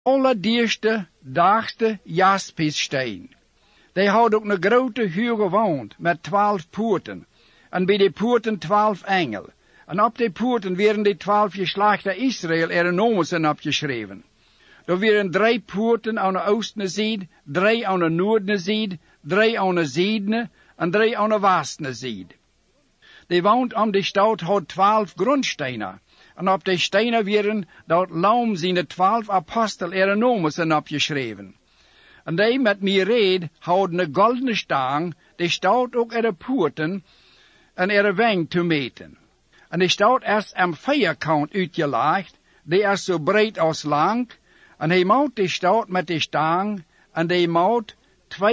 allerdierste, dagste jaspissteen. Die had ook een grote huur gewoond, met 12 poorten. En bij de poorten 12 engel. En op de poorten werden de 12 geslachten Israël er nomen opgeschreven. Er waren 3 poorten aan de oostenzijde, 3 aan de noordenzijde, 3 aan de zuidene en 3 aan de westenzijde. De woont om de stad had 12 grondstenen. En op de stenen werden dat laum zijn 12 apostel er nomen opgeschreven. En die met mij reed houden een goldene stang, die staat ook er de poorten en er weng te meten. En die staat eerst am vierkant uitgelegd, die is zo breed als lang, en hij maakt die staat met de stang, en die maakt 92.400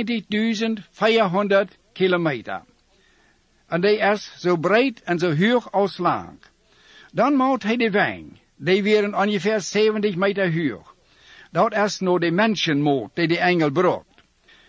kilometer. En die is zo breed en zo hoog als lang. Dan maakt hij de weng, die waren ongeveer 70 meter hoog. Dat is nou de mensenmoot die de engel bracht.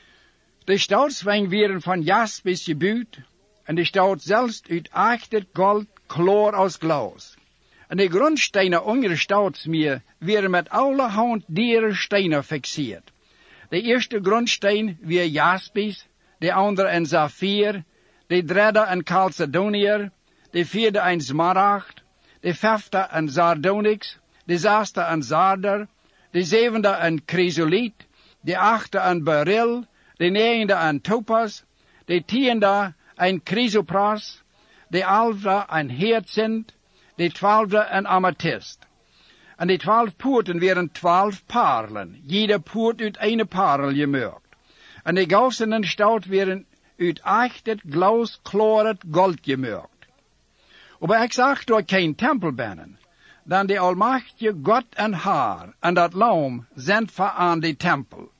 De staatsweng waren van jaspis gebouwd, en de staat zelfs uit echter gold, klaar als glas. En de grondstenen onder de staatsmeer waren met allerhand dieren stenen fixeerd. De eerste grondsteen was jaspis, de andere een saffier, de derde een chalcedonier, de vierde een smaragd, de vijfde een sardonyx, de zesde een zarder, de zevende een chrysoliet, de achte een beryl, de negende een topaz, de tiende een chrysopras, de 11e een hyacinth, de 12e een amethyst. En de 12 poorten waren 12 parelen, jede poort uit een parel gemaakt. En de gauzen in de stad waren uit echtet glasklaret gold gemaakt. Maar ik zag door geen tempel binnen, dan de almachtige God en Haar en dat laum zijn aan de tempel.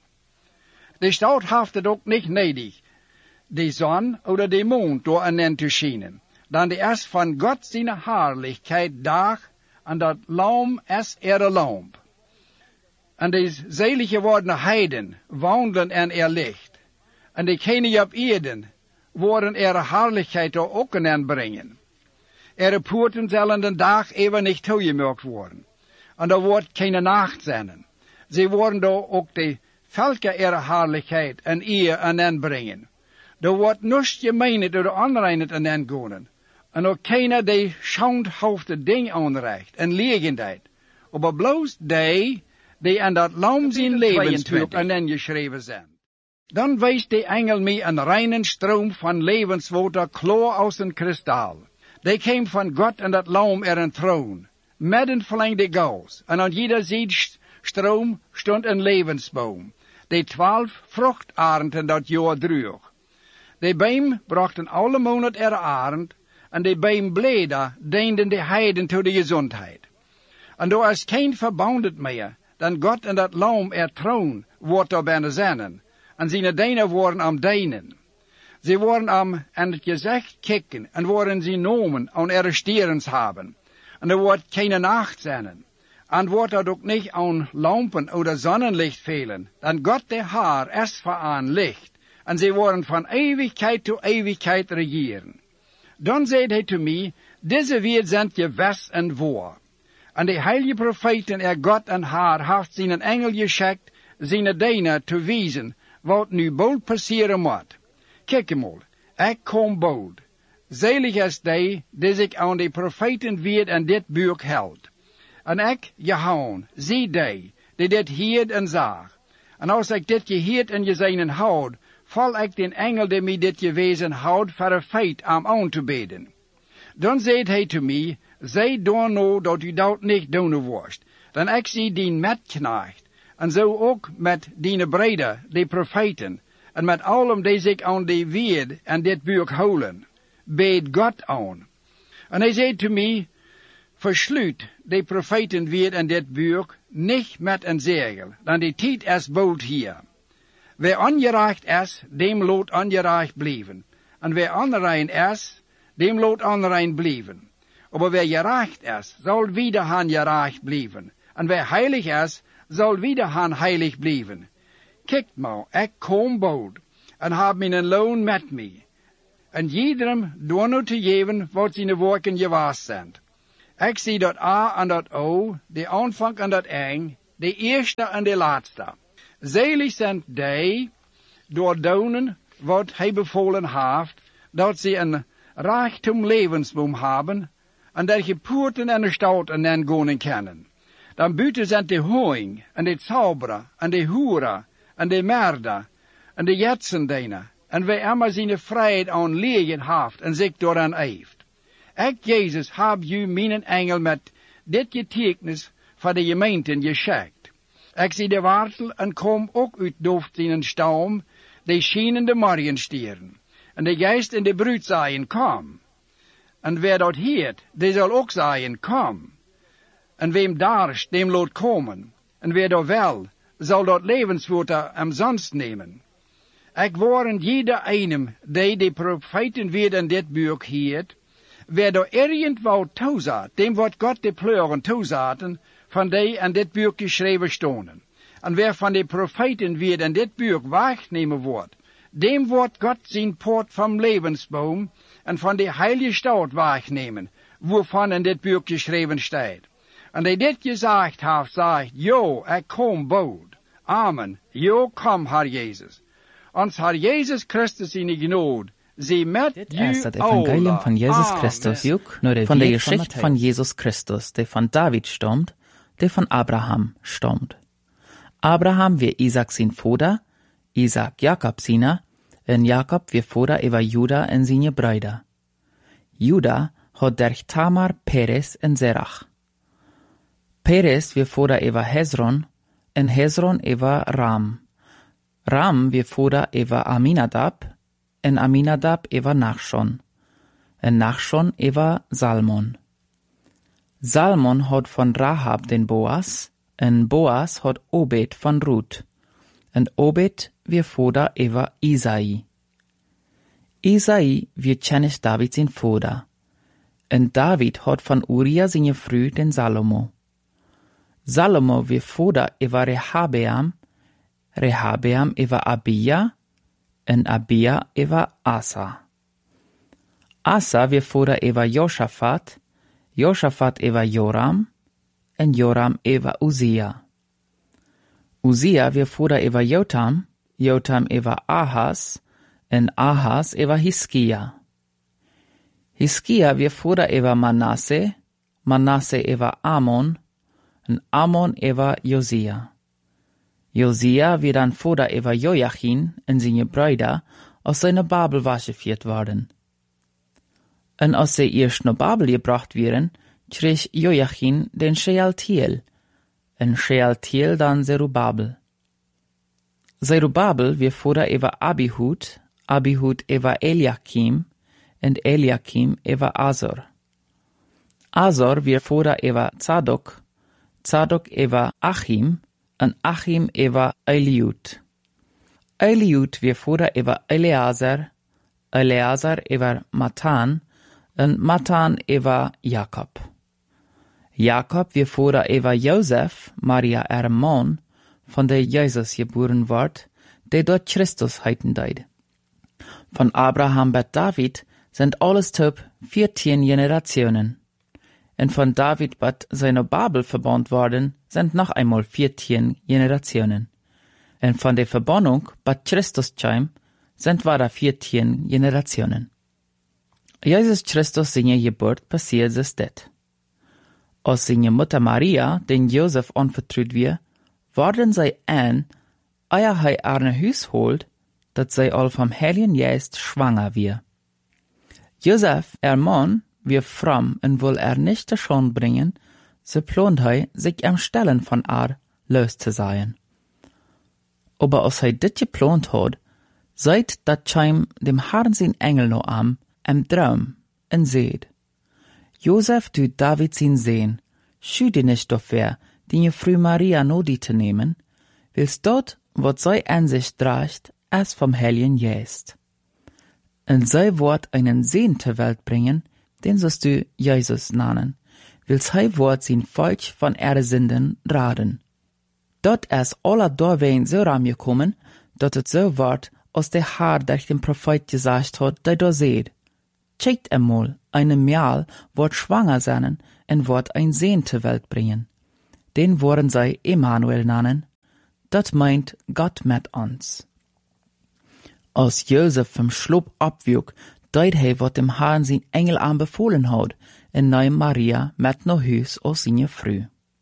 De stad heeft het ook niet nodig, de zon oder de mond door een te schijnen, dan de is van God zijn Herrlichkeit dag, en dat laum is er lamp. En de selig gewordene heiden wandelen in licht, en de kenen op Erden worden Herrlichkeit ook in brengen. Poorten zullen de dag even niet toegemaakt worden. En er wordt geen nacht zijn. Ze worden daar ook de velke Herrlichkeit en eer aan brengen. Er wordt niets gemeenheid door de onreinheid aan gaan. En ook keiner die schaamhoofde ding aanreicht en legendheid. Maar bloos die aan dat laum zijn levensweg en dan geschreven zijn. Dan wijst de engel mij een reinen stroom van levenswater klaar als een kristal. Die kwam van God en dat laum een troon, midden verlengde gaus, en aan jeder zijdstroom stond een levensboom, die 12 vruchtarenden dat jaar droeg. Die beim brachten alle monat arend, en die beim bleden dienden de heiden tot de gezondheid. En daar is geen verbondet meer, dan God en dat laum troon wordt er bijna zinnen, en zijn dienen worden am dienen. Ze worden am aan het gezicht kijken en worden ze nomen aan arresterens hebben. En er wordt geen nacht zijn. En wordt er ook niet aan lampen oder sonnenlicht fehlen. Dan God de Haar is voor aan licht. En ze worden van eeuwigheid tot eeuwigheid regeren. Dan zei hij te mij, deze wereld zijn gewes en waar. En de heilige profeten God en Haar heeft zijn engel geschikt, zijn diener te wijzen, wat nu bald passeren moet. Kijk eenmaal, ik kom bold. Zelig is die zich aan de profeten weer en dit buik houdt. En ik, Johan, zie die dit hierd en zag. En als ik dit geheerd en gezien houd, val ik den engel die mij dit gewezen houdt, voor een feit aan te beden. Dan zei hij te mij, zij doen nou dat u dat niet doen worst. Dan ik zie dien metknecht, en zo ook met die breder, de profeten, en met allem die zich aan die weerd en dit buik houden, beet God aan. En hij zei te mij, versluit de profeten weer en dit buik niet met een zegel, dan die tijd is bold hier. Wie ongerecht is, dem laat ongerecht blijven. En wie onrein is, dem laat onrein blijven. Maar wie gerecht is, zal wieder han gerecht blijven. En wie heilig is, zal wieder han heilig blijven. Kijk maar, ik kom bold, en heb mijn loon met mij. En iedereen door nu te geven, wat zijn werken gewaast zijn. Ik zie dat A en dat O, de aanvang en dat eind, de eerste en de laatste. Selig zijn die, door doen wat hij bevolen heeft, dat ze een reichtum levensboom hebben, en dat je poorten en de stouten en gonen kennen. Dan buiten zijn de hoing, en de zauberen, en de hoeren, en de merden, en de jetsendenen, en wie immer zijn vrijheid aan legen heeft, en zich daaraan heeft. Ik, Jezus, heb u mijn engel met dit getekens voor de gemeenten geschickt. Ik zie de wartel en kom ook uit dooft in een storm, de schienende morgenstieren. En de geest in de bruid zeggen, kom. En wer dat heert, die zal ook zeggen, kom. En wem darst, dem laat komen. En wer dat wel, zal dat levenswater umsonst nemen. Ik waren jeder einem, die de profeten weer in dit buik heert, wer da irgendwo toezat, dem wordt God de pleuren toezaten, van die in dit buik geschreven stonden. En wer van de profeten weer in dit buik wegnemen wordt, dem wordt God zijn poort vom levensboom en van de heilige stad wegnemen, waarvan in dit buik geschreven staat. En die dit gezegd heeft, zegt, jo, ik kom bood. Amen. Jo, kom, Herr Jezus. Ons Herr Jezus Christus in de genade, sie met Dit is het evangelium van Jezus Christus, van de geschichte van Jezus Christus, die van David stammt, die van Abraham stammt. Abraham weer Isaac zijn vader, Isaac Jacob zijn, en Jacob weer vader over Juda en zijn bruiden. Juda had durch Tamar, Peres en Zerach. Peres weer vader over Hezron, en Hezron over Ram. Ram weer vader over Aminadab, en Aminadab over Nachshon, en Nachshon over Salmon. Salmon had van Rahab den Boas, en Boas had Obed van Ruth, en Obed weer vader over Isai. Isai weer Tjennes David zijn vader, en David had van Uria zijn vrouw den Salomo. Salomo weer vader over Rehabeam, Rehabeam over Abia, en Abia over Asa. Asa weer vader over Josaphat, Josaphat over Joram, en Joram over Uzia. Uzia weer vader over Jotam, Jotam over Ahaz, en Ahaz over Hiskia. Hiskia weer vader over Manasse, Manasse over Amon, en Amon over Josia. Josia weer dan vader over Joachim en zijn bruiden, als zij naar Babel weggevoerd worden. En als zij eerst naar Babel gebracht werden, kreeg Joachim den Shealtiel, en Shealtiel dan Zerubabel. Zerubabel weer vader over Abihud, Abihud over Eliakim, en Eliakim over Azor. Azor weer vader over Zadok, Zadok over Achim, en Achim over Eliud. Eliud weer vader over Eleazar, Eleazar over Matan, en Matan over Jacob. Jacob weer vader over Jozef, Maria man, van de Jezus geboren wordt, die dort Christus heiten deed. Van Abraham bis David sind alles top 14 Generationen. En van David bis seine Babel verbannt worden, sind noch einmal 14 Generationen. En van der Verbannung bis Christus kam, sind weiter 14 Generationen. Jesus Christus seine Geburt passiert es dit. Als seine Mutter Maria den Josef anvertraut wird, worden zij eer hij haar naar huis holt, dat zij al vom Heiligen Geist schwanger wird. Josef, man, wir fromm en will nicht schon bringen, so plant hij sich am Stellen von los zu sein. Aber als hij dit geplant had, seit dat chim dem Herrn sein Engel no am Traum en seht. Josef tut David sein sehen, schü dir nicht dafür, die Frau Maria nodi zu nehmen, willst dort, wat sei an sich dracht, es vom Heiligen Geist. Und sei wort einen Sehn zur Welt bringen, den sollst du Jesus nennen, will sei wort sein Volk von Sünden raden. Dort es aller Dorwein so ramgekommen, dort es so wort, als der Herr durch den Prophet gesagt hat, der da seht. Checkt einmal, eine Mial wort schwanger sein und wort ein Sehn zur Welt bringen. Den woren zij Emmanuel nannen, dat meint Gott met ons. Als Jozef vom Schloop opwuok, deed hij wat dem Herrn zijn Engel aanbevolen had, en nam Maria met naar huis als zijn vrouw.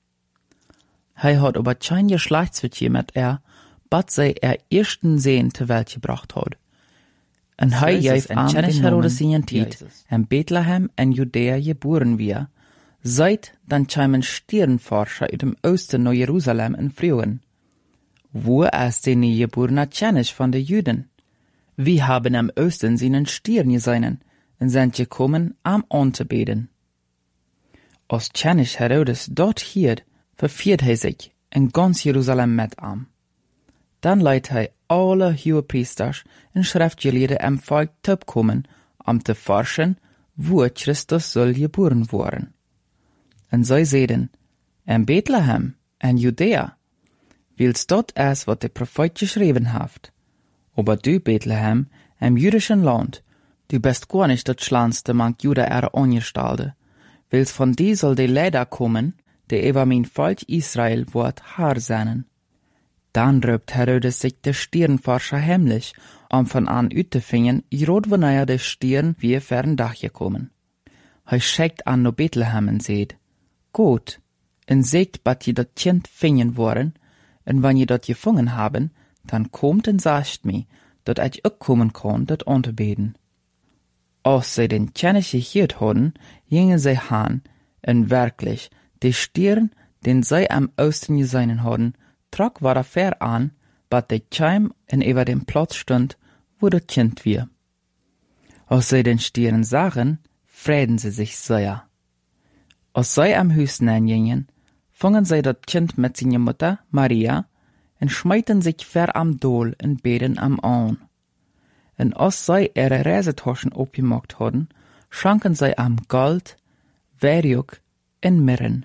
Hij had aber kein Geschlechtsverkehr met bat zij eersten Sehen te Welt gebracht had. En hij geef aan kennis Herodes zijn tijd, en Bethlehem en Judäa geboren wir, seit dann kämen Sternforscher uit dem Osten naar Jerusalem en vroegen, wo ist die geborene kennis van de Juden? Wir haben am Osten seinen Stirn gesehen und sind gekommen, am anzubeten. Als König Herodes dort hielt, verfiert hij sich in ganz Jerusalem mit am. Dann leidt hij alle Hohepriesters en schriftgeleerden am Volk opkomen, om te forschen, wo Christus soll geboren worden. En zij zeiden, in Bethlehem, en Judäa, wils dort is wat de Prophet geschreven heeft. Aber du, Bethlehem, im jüdischen Land, du bist gar nicht das schlanste mank Juda angestalde, wils von die soll die Leider kommen, die über mein Volk Israel wird Herr sein. Dann röbt Herodes sich der Stirnforscher heimlich, von an utefingen, rot wanneer der Stirn wie fern Dach gekommen. Hij schickt an no Bethlehem en seht, gut, en seht, bat je dat Kind fingen worden, en wann je dat gefangen haben, dann kommt en sagt mir, dat ich ook kommen kann, dat anzubeten. Als sie den König gehiert hadden, gingen sie han, en wirklich, die Stirn, den sie am Osten gesehen hadden, trok war ver an, bat de Chim en über dem Platz stund, wo das Kind wir. Als sie den Stirn sahen, freuten sie sich sehr. Als sie am Hüsten hingingen, fangen sie das Kind mit seiner Mutter, Maria, en schmeiten sich ver am Dol en beten am an. En als sie ihre Reisetaschen opgemacht hadden, schanken sie am Gold, Werjuk en Mirren.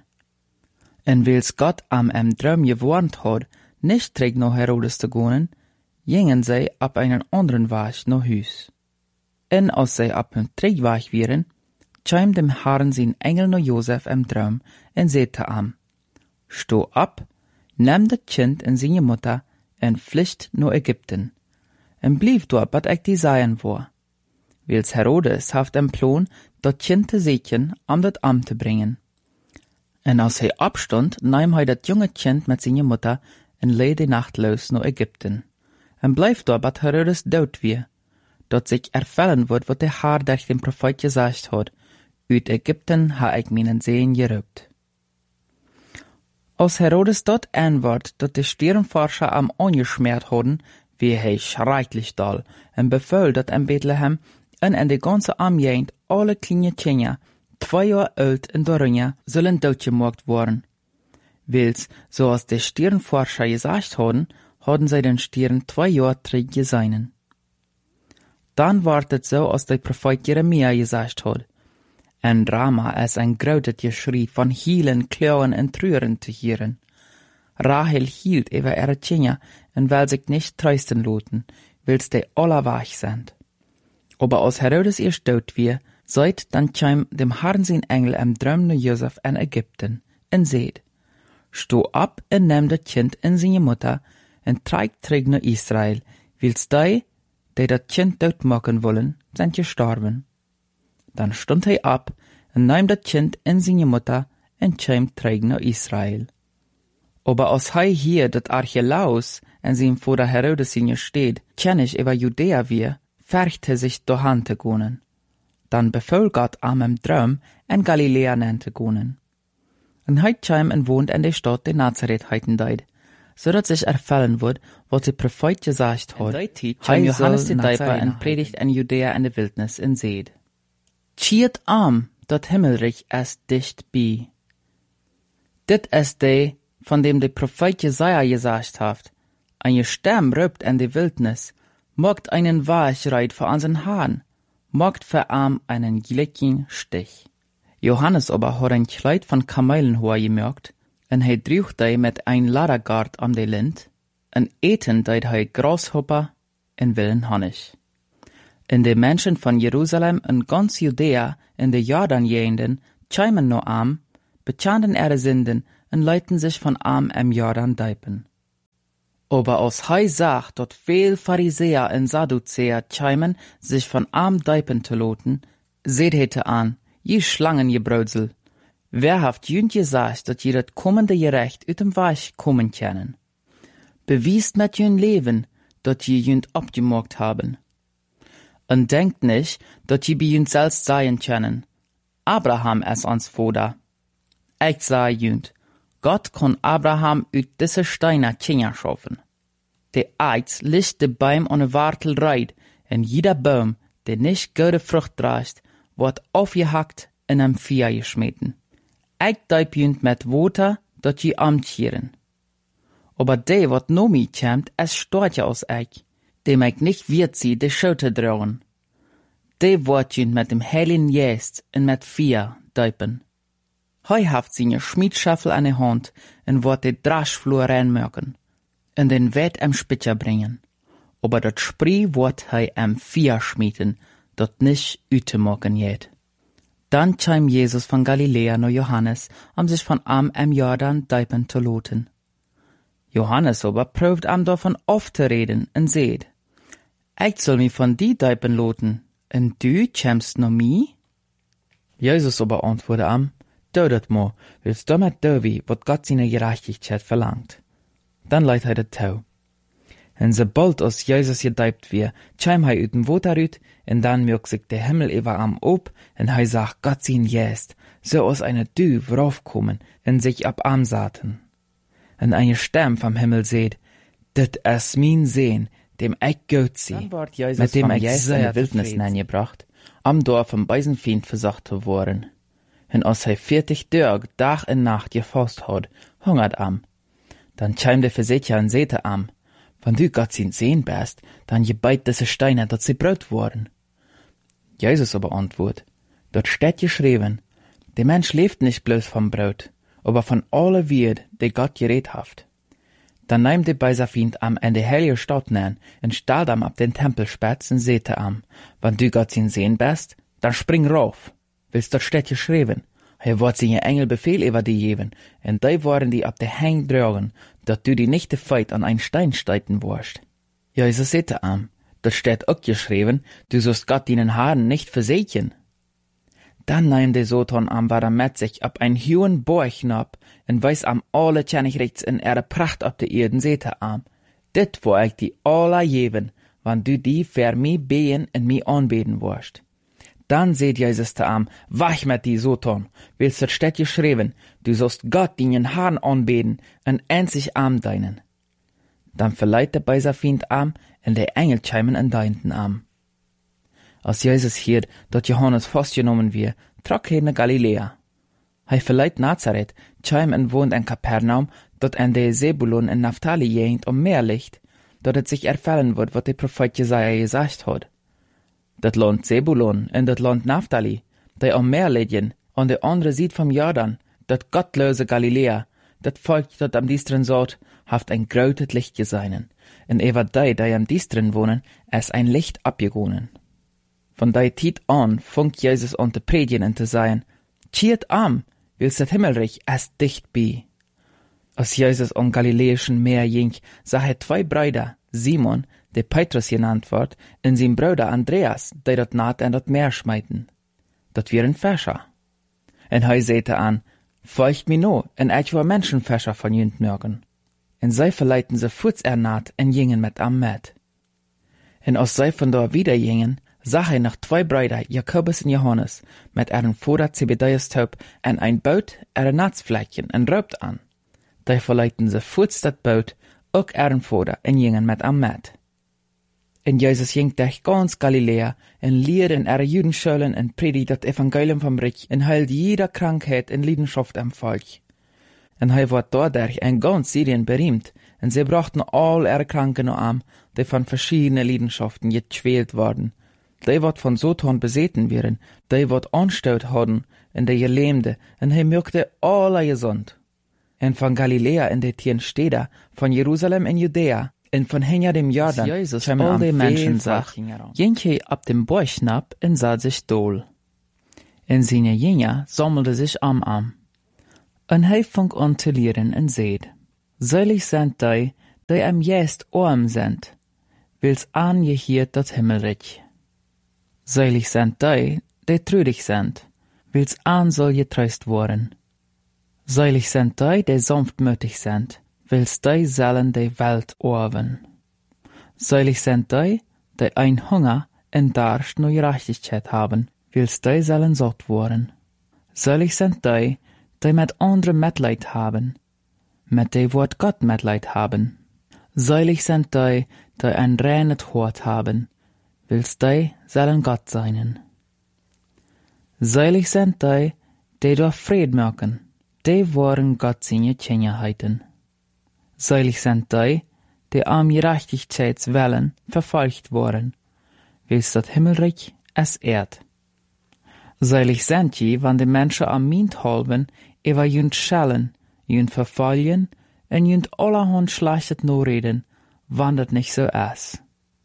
En wils Gott am Traum gewarnt had, nicht terug nach Herodes zu gehen, gingen sie ab einen anderen Weg nach Hus. En als sie ab dem Trägweg waren, kam dem Herrn sein Engel nach Josef im Traum en sagte am, steh ab, nimm das Kind en seine Mutter en vlucht naar Ägypten, en blieb dort, wat ik die sagen war. Wils Herodes haft en Plan, dat Kind te zeeken, dat Amt te bringen. En als hij opstond, nahm hij dat jonge Kind met seine Mutter en leed die Nacht los naar Ägypten, en bleef dort, wat Herodes dood wie, dat zich erfüllen wordt wat de Herr durch den Prophet gesagt had, uit Ägypten ha ik mijn Sehen geroept. Als Herodes dort antwoord dat de Stirnforscher am angeschmiert hadden, wie hij schrecklich doll en bevel dat in Bethlehem en in de ganze Omgegend alle kleine Kinder, 2 Jahre alt en darunter, zullen doodgemaakt worden. Wils, zoals de Stirnforscher gesagt hadden zij den Stirn 2 Jahre terug gesehen. Dann ward het so, als der Prophet Jeremia gesagt had. En Rama is ein großes Geschrei von Hielen, Klauen und Trüren zu hören. Rahel hielt über ihre Kinder und will sich nicht trösten lassen, weil sie alle wach sind. Aber als Herodes ihr tot wie, seid dann kam dem Herrn sein Engel im Traum nach Josef in Ägypten und seht, steh ab und nimm das Kind in seine Mutter und trägt zurück nach Israel, weil die das Kind tot machen wollen, sind gestorben. Dann stund hij ab en nahm dat Kind in seine Mutter en kwam terug naar Israel. Aber als hij hier dat Archelaus en zijn Vater Herodes in steht, König über Judäa wie, vercht hij sich dahin te gehen. Dann befahl Gott am im Traum en Galiläa te gehen. En hij kwam en wohnt in der Stadt der Nazareth heiten deed, zodat sich erfüllen wird, was der Prophet gesagt hat. Hij Johannes de Däuper en predigt in Judäa in der Wildnis in seed. Chiert arm, dat Himmelreich ist dicht bei. Dit ist de, von dem der Prophet Jesaja gesagt hat, eine Stamm röbt in die Wildnis, mogt einen Weihreit vor unseren Haaren, mogt für arm einen gleichen Stich. Johannes aber hat ein Kleid von Kamelenhoher gemerkt, en hij droeg die mit ein Ladergard am de Lind, en eten deed hij Grashopper en willen Honig. In de Menschen von Jerusalem en ganz Judäa in de Jordan-Gegenden kämen no am, bekannten ihre Sünden und leiten sich von am Jordan deipen. Aber als hei sagt, dort viel Pharisäer und Sadduzäer tscheimen, sich von am deipen zu loten, seht hete an, je Schlangen je Brödsel. Wer haft jünd gesagt, dat je dat kommende Gerecht uit dem Weich kommen kennen? Bewiest mit jün Leben, dat je jünd abgemogt haben. Und denkt nicht, dat je bei jünd selbst seien können. Abraham es ans Vater. Ich sage jünd, Gott kon Abraham uit diese Steine Kinder schaffen. Der Eiz licht de Baum ohne Wartel reit, en jeder Baum, der nicht gute Frucht trägt, wird aufgehackt in einem Feuer geschmeten. Ich deib jünd mit Water, dat je amtieren. Aber der, wat no mi kämmt, es stört ja aus ich, dem ich nicht wird sie de Schote drauen. Der wird jünd mit dem Heiligen Geist und mit Feuer deipen. Hei haft sie ne Schmiedschaffel an der Hand und wird de Draschflur reinmögen und den Wett am Spitzer bringen. Aber dat Spree wird hei am Feuer schmieden, dat nicht ütemogen jet. Dann kam Jesus von Galiläa nach Johannes, sich von am Jordan deipen zu loten. Johannes aber prüft davon oft zu reden und seht, ich soll mich von die deipen loten, und du kämst noch mi? Jesus aber antwortet du dat mo, willst du mit wie, wat Gott seine Gerechtigkeit verlangt. Dann leiht das Tau. Und sobald aus Jesus gedeipt wir, chim hei ut dem Water ut, und dann mög sich der Himmel über ob, und hei sagt Gott sein Geist, so aus einer Dü raufkommen, und sich ab saten. Und eine Stimme vom Himmel seht, dit es min sehen, dem ich gut sie, mit dem ich Jesus in die Wildnis gebracht, am Dorf vom Beisenfiend versacht zu worden. Und als hei 40 Tage, Tag und Nacht gefasst hat, hungert Dann chim der Versicher und sehte wenn du Gott sein Sehen bist, dann gebeit diese Steine, dat sie Brot worden. Jesus aber antwortet, dort steht geschrieben, der Mensch lebt nicht bloß vom Brot, aber von alle Wied, die Gott geredet haft. Dann nahm der Beiserfiend in die heilige Stadt nähen und stellt ab den Tempelspitz und sehte wenn du Gott sein Sehen bist, dann spring rauf. Willst dort steht geschrieben, er wird seine Engel Befehl über die geben, und die worden die ab der Hang tragen, dat du die nicht feit an einen Stein steiten wirst. Jesus sagte dort steht auch geschrieben, du sollst Gott deinen Haaren nicht versehen. Dann nahm der Satan war mit sich ab einen hohen Borg ab, und weiß alle Tjernigrechts in ihre Pracht ab der Erden sagte dit wo ich die alle geben, wann du die für mich behen und mich anbeten wirst. Dann seht Jesus wach mit die Satan, willst dort steht geschrieben, du sollst Gott deinen Haaren anbeten und einzig deinen. Dann verleiht der Beiserfiend und der Engel cheimen an deinten Als Jesus hiert, dat Johannes festgenommen wird, trok er nach Galiläa. Hei verleiht Nazareth, chim und wohnt in Kapernaum, dort in der Sebulon und Naphtali gegend Meer liegt, dort es sich erfüllen wird, was der Prophet Jesaja gesagt hat. Dat Land Sebulon und dat Land Naphtali, die am Meer liegen, an der andere Seite vom Jordan, dat gottlose Galiläa, dat Volk, dat am diestren Sort, haft ein grötet Licht geseinen, und ewer die am diestren wohnen, es ein Licht abgegonen. Von der Zeit an funkt Jesus an te predigen und te sagen, Chiert willst das Himmelreich es dicht bei. Als Jesus an Galiläischen Meer ging, sah er 2 Brüder, Simon, der Petrus genannt wird, und sein Bruder Andreas, die dort naht in das Meer schmeiten. Dat wären Fischer. Und er sagte folgt mir no, und ich war Menschenfischer von jünd mögen. Und sie verleiten sie futz naht und gingen mit mit. Und als sie von da wieder gingen, sah er nach 2 Brüder, Jakobus und Johannes, mit ihrem Vater Zebedeus taub, in ein Boot, ihre Natzfleckchen, und raubt Die verleiten sie futz dat Boot, auch ihren Vater, und gingen mit mit. Und Jesus ging durch ganz Galiläa und lehrt in ihre Judenschulen und predigt das Evangelium vom Reich und heilt jeder Krankheit und Leidenschaft am Volk. Und er wurde dadurch in ganz Syrien berühmt, und sie brachten all ihre Kranken die von verschiedenen Leidenschaften gequält worden. Die wird von Satan beseten werden, die wird Anstalt haben, in der Gelähmte, und er möchte alle gesund. Und von Galiläa in der 10 Städte, von Jerusalem in Judäa, und von hinter dem Jordan, Jesus all die Menschen sagt, ging ab dem Borch nab und sah sich dohl. Und seine Jünger sammelte sich am. En hij fang an te leren en zeid, Selig sind die am jest arm sind, wils aan je hier dat Himmelreich. Selig sind die treurig sind, wils aan soll je tröst worden. Selig sind die sanftmütig sind, wils die sollen die Welt erben. Selig sind die ein Hunger en Durst nach Gerechtigkeit haben, wils die sollen satt worden. Selig sind die mit anderen Mitleid haben, mit die Wort Gott Mitleid haben. Selig sind die ein reines Hort haben, wils die sollen Gott seinen. Selig sind die durch Fried merken, die waren Gott seine Tjenjerheiten. Selig sind die am Gerechtigkeitswillen verfolgt worden, wils das Himmelreich es ehrt. Selig sind je, wann die Menschen am Mind halben, über jünd schellen, jünd verfolgen, en jünd allerhand schlechtet norreden, wann dat nicht so ist.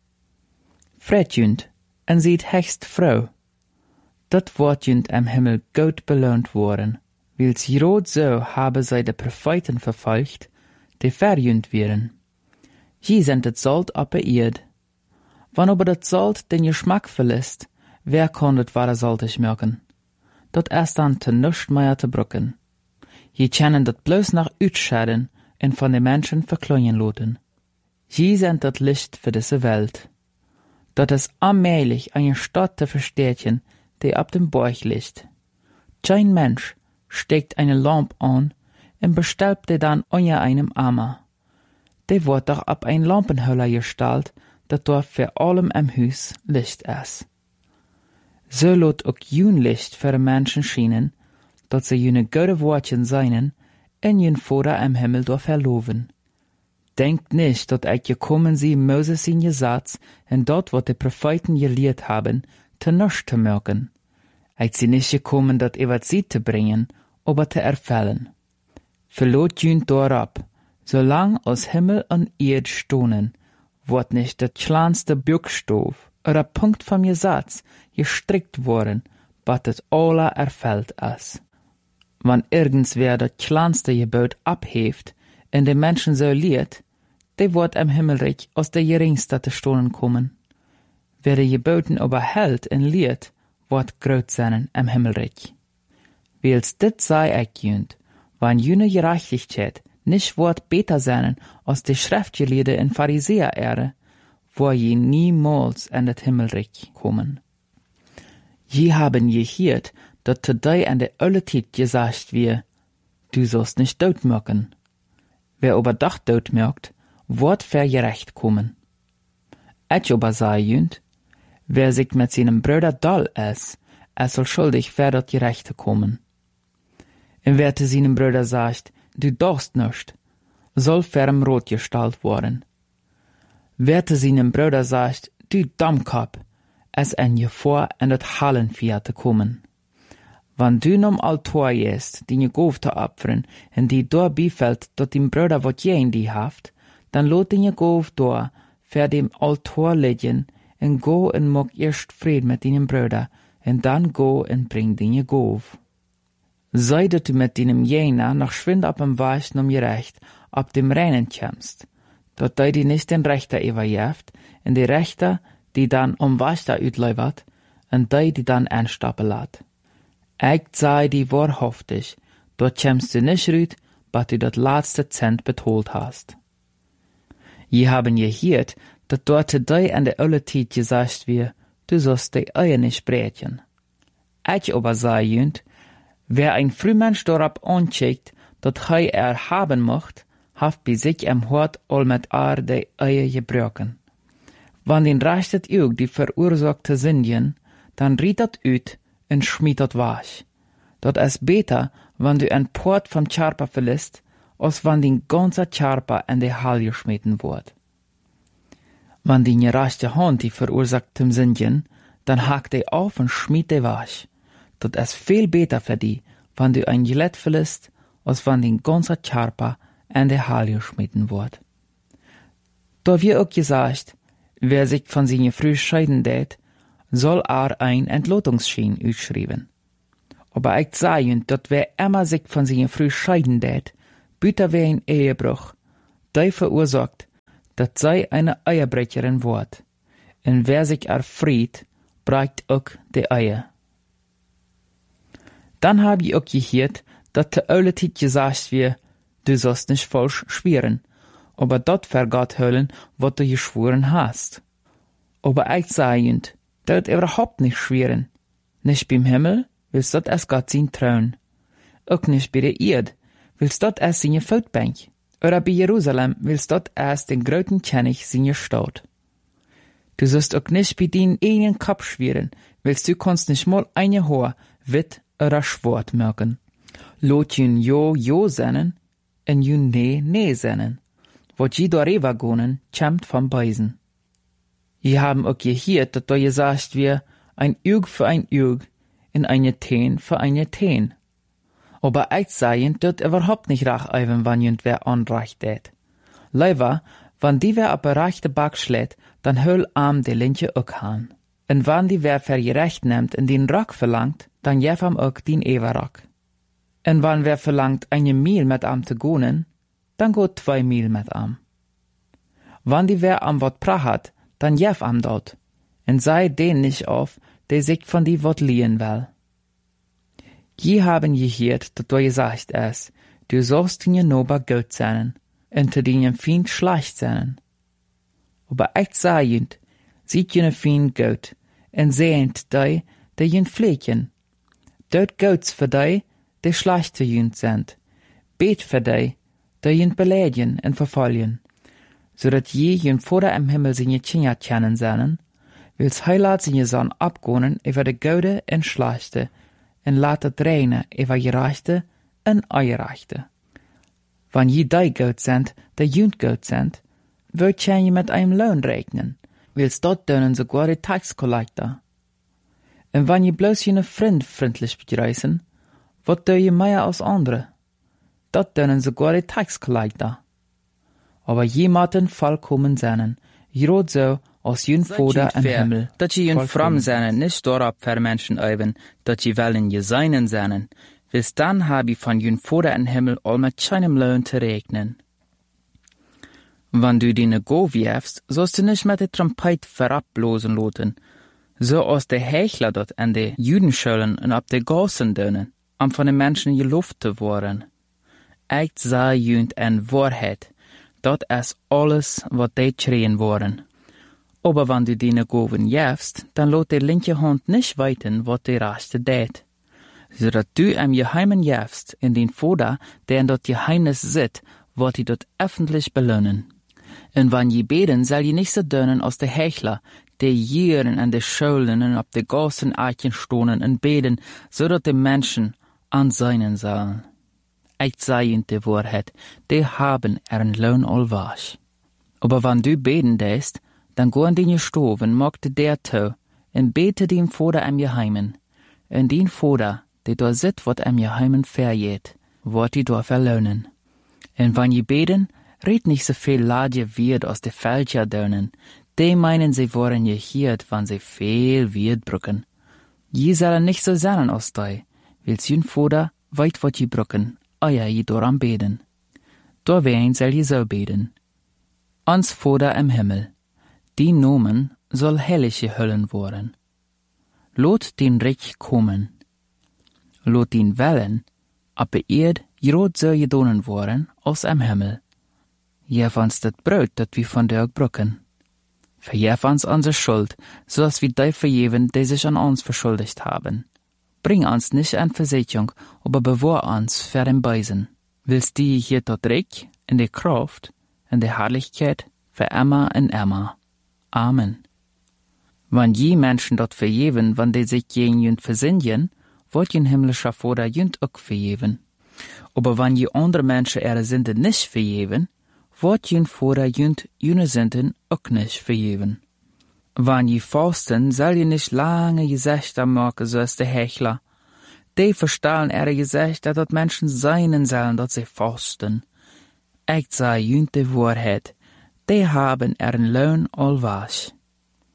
Fred jünd, en sieht hecht Frau. Dat wordt jünd am Himmel gut belohnt worden, wils rot so habe sie de Propheten verfolgt, die verjünd wären. Je sind het Salt op de Erd. Wann aber dat Salt den Geschmack verlässt, wer kann dat wahre saltig merken? Dat ist dann te nuscht mehr te brucken. Je kennen dat bloß nach Utschäden en von den Menschen verkleinen loten. Je sind dat Licht für diese Welt. Dat ist allmählich eine Stadt te verstärken, die ab dem Berg liegt. Kein Mensch steckt eine Lampe an und bestellt die dann unter einem Eimer. Die wird doch ab ein Lampenhöller gestellt, dat dort für allem im Haus Licht ist. So lot auch jün Licht für die Menschen schienen, dat sie jüne gute Wortchen seinen, en jün Vater im Himmel dort verloven. Denkt nicht, dat ich gekommen sie Moses in Gesetz, und dort, wat die Propheten gelehrt haben, te nichts zu merken. Ich sie nicht gekommen, dat über sie zu bringen, aber zu erfüllen. Verlot jün dorab, solang aus Himmel und Erd stohnen, wird nicht der kleinste Buchstabe oder Punkt vom Gesetz gestrickt worden, bat es alle erfüllt ist. Wann irgendwer das kleinste Gebot abhebt, und die Menschen so lehrt, die wird im Himmelreich aus der geringste zu stohlen kommen. Wer die Geboten überhält und lehrt, wird groß sein im Himmelreich. Wils dit sei ich jünd, wann jüne Gerechtigkeit nicht wird besser sein als die Schriftgelehrte in Pharisäer-Ehre, wo je niemals in das Himmelreich kommen. Je haben gehört, dat zu dir an der alle Zeit gesagt wird, du sollst nicht dort merken. Wer aber doch dort merkt, wird vergerecht kommen. Ich aber sei jünd, wer sich mit seinem Bruder doll ist, er soll schuldig für das Gerechte kommen. Und wer zu seinem Bruder sagt, du darfst nicht, soll ferm rot gestellt worden. Wer zu seinem Bruder sagt, du Dummkopf, es ein Gefahr in das Hallenfeuer zu kommen. Wann du nom Altor jest, die je Gof te opferen, en die door bifällt, dat dem Bruder wat je in die haft, dann lot die je Gof door, ver dem Altor leggen, en go en mok erst Fried mit deinem Bruder, en dann go en bring die je Gof. Sei dat du mit deinem Jener noch schwind ab dem Weich nom je Recht, ab dem Reinen kämst, dat die nicht den Rechter überjeft, en die Rechter, die dann Wechter utleivert, en die dann einstappen lat. Ich sei die wahrhaftig, dort kämst du nicht rüt, bis du das letzte Cent betont hast. Je haben gehört, dass dort zu dir an der alle Zeit gesagt wird, du sollst die Eier nicht brechen. Ich aber sei jünd, wer ein Frühmensch darauf ancheckt, dass haben mocht, haft bei sich im Hort all mit die Eier gebrochen. Wann den rechtet auch die verursachte Sündchen, dann riet dat ut, en schmied dat wasch. Dat is beter, wann du ein Port vom Charpa verlässt, als wann den ganze Charpa in die Hall geschmeten wird. Wann die gerechte Hand die verursachtem Sündchen, dann hakt die auf und schmied die wasch. Dat is viel beter für die, wann du ein Gillett verlässt, als wann den ganze Charpa in die Hall geschmeten wird. Da wird auch gesagt, wer sich von seiner Früh scheiden tät, soll ein Entlotungsschein ausschreiben. Aber ich sage ihnen, dat wer immer sich von seiner Frau scheiden dät, büter wer ein Ehebruch, der verursacht, dat sei eine Eierbrecherin wird. Und wer sich erfried, brecht auch die Eier. Dann hab ich auch gehört, dat de oude Tijd gesagt wird, du sollst nicht falsch schwören, aber dat vergat höllen, wat du geschworen hast. Aber ich sage ihnen, dat überhaupt nicht schwören. Nicht beim Himmel, willst dat es Gott sein Thron. Auch nicht bei der Erde, willst dat es seine Voetbank. Oder bei Jerusalem, willst dat es den großen König seine Stadt. Du sollst auch nicht bei deinen eigenen Kopf schwören, willst du kannst nicht mal eine Haar, wit oder schwart merken. Lot jün jo sennen, en jün nee sennen. Wat je darüber gonen, kämmt vom Beisen. Je haben auch gehört, dat da gesagt wird, ein Auge für ein Auge, in eine Teen für eine Teen. Aber ich seien, dat überhaupt nicht rach eiven, wann jünd wer anreicht dät. Leider, wann die wer ab der rechte Back schlägt, dann höll arm de linke auch han. Und wann die wer für gerecht nimmt und den Rock verlangt, dann jef am auch den Ewerrock. Und wann wer verlangt, eine Mil mit am zu gonen, dann geht 2 Mil mit am. Wann die wer am wat prahat, dann jef am dort, und sei den nicht auf, der sich von die wat liehen will. Je haben gehört, dat du gesagt es, du sollst deine Nober gut sein, und zu deinem Feind schlecht sein. Aber ich sage ihnen, sieht jene Feind gut, und sehnt die jene Pflegen. Dort Goats für die schlecht zu jene sind. Bet für die jene beleidigen und verfolgen, so dat je jene Vater im Himmel seine Kinder kennen sollen, wills heilat seine Sohn abgonen über de Gode und Schlechte, und latet reinen über Gerechte und Ungerechte. Wann je die Goat sind, die jünd Goat sind, wird je mit einem Lohn rechnen, wills dort dönen sogar die Taxkollektor. Und wann je bloß jene Freund freundlich begrüßen, wird je mehr als andere. Dort dönen sogar die Taxkollektor. Aber jemanden vollkommen seinen, jrot so, als jün Vader im Himmel. Dat je jün fram seinen, nicht dorab für Menschen eiben, dat je wollen je seinen seinen. Bis dann hab ich von jün Vader im Himmel all mit keinem Lohn zu rechnen. Wann du die Go wirfst, sollst du nicht mit der Trompet verablosen loten, so aus der Hechler dort an de Jüdenschölen und ab de Gassen dönen, am von den Menschen geluft zu worden. Ich sah jünd en Wahrheit, dat es alles, wat de schreien worden. Aber wenn du die Goven jäfst, dann lot der linke Hand nicht weiten, wat der rechte dät. So dat du am Geheimen jäfst, in den Vater, der in dort Geheimnis sit, wat die dort öffentlich belohnen. Und wenn je beten, soll je nicht so dönen aus der Hechler, der jieren an de Schulen und ab de Gassen Eichen stonen und beten, so dat die Menschen an seinen sollen. Ich sage ihnen die Wahrheit, die haben ihren Lohn allwasch. Aber wenn du beten däst, dann go an die Stoven, magte der to, und bete den Vater am Geheimen. Und den Vater, der da sit, wat am Geheimen verjeht, wird die da verlohnen. Und wenn je beten, red nicht so viel Ladje wird aus de Fälscher dönen, die meinen, sie wollen je hiert, wann sie viel wird brücken. Je sollen nicht so sein aus dei, will's jün Vater weit wat je brücken, euer je doran beten. Da wen soll je so beten. Ans Vater im Himmel, die Nomen soll hellige Höllen worden. Lot den Reich kommen. Lot den Wellen, ab der Erd, jrot so gedonen worden, aus am Himmel. Jef uns dat Brot, dat wir von der brücken. Verjef uns unsere Schuld, so dass wir die verjeven, die sich an uns verschuldigt haben. Bring uns nicht an Versicherung, aber bewahr uns für den Beisen. Willst die hier dort Reich, in der Kraft, in der Herrlichkeit, für immer und immer. Amen. Wenn je Menschen dort verjeven, wenn die sich gegen jünd versinnen, wird jün himmlischer Vater jünd auch verjeven. Aber wenn je andere Menschen ihre Sünden nicht verjeven, wird jün Vater jünd jüne Sünden auch nicht verjeven. Wenn je fasten, soll je nicht lange Gesichter machen, so ist der Hechler. Die verstellen ihre Gesichter, dass Menschen seinen sollen, dass sie fasten. Ich sage jünd die Wahrheit, die haben ihren Lohn allwasch.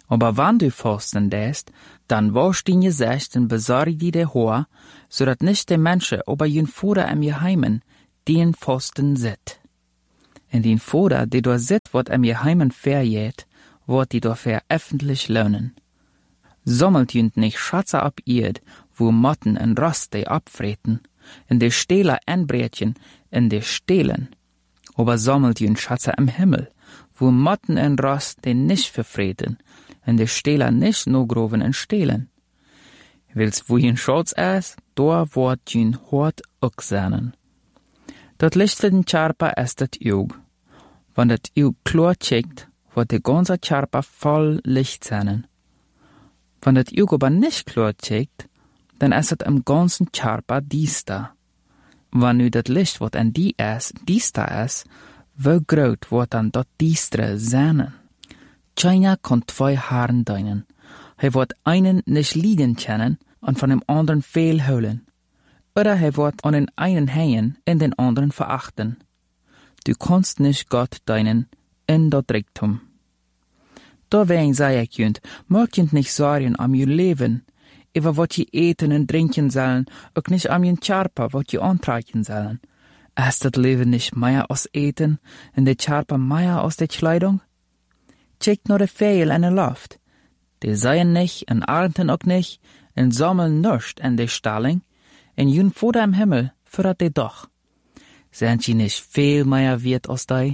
Aber wann du fasten däst, dann wasch din Gesicht und besorg die Haar, sodat nicht die Menschen ober jün Vater am Geheimen den Fasten sit. Und den Vater, die dort sit, wat am Geheimen verjäht, wird die dafür öffentlich lernen. Sammelt jünt nicht Schatze ab Erd, wo Motten und Rost die abfreten, in die Stähler Endbrätchen in die Stehlen. Aber sammelt jünt Schatze am Himmel, wo Motten und Rost die nicht verfreten, in die Stähler nicht nur groven und stehlen. Wils wo jün Schatz ist, da wird jün Hort auch seinen. Dat Licht für den Charpa ist das Jug. Wenn das Jug klar checkt, wird der ganze Charpa voll Licht sein. Wenn das Jug aber nicht klar checkt, dann ist es im ganzen Charpa diesta. Wenn nu das Licht, wat an die ist, diesta ist, wie groß wird dann das diestre sein? China kann zwei Haaren deinen. Wird einen nicht liegen kennen und von dem anderen viel holen. Oder wird an den einen hängen und den anderen verachten. Du kannst nicht Gott deinen in dat Reichtum. Daarbij zei ik junt, maak je nicht sorgen am je Leben, über wat je eten und trinken sollen, ook nicht am je Charpa, wat je antreiben sollen. Ist das Leben nicht mehr aus Eten und der Charpa mehr aus der Kleidung? Check nur die Vögel in der Luft. Die seien nicht und ernten auch nicht und sammeln nichts in der Stalling und jün Vater im Himmel führt die doch. Sind sie nicht viel mehr wert als die?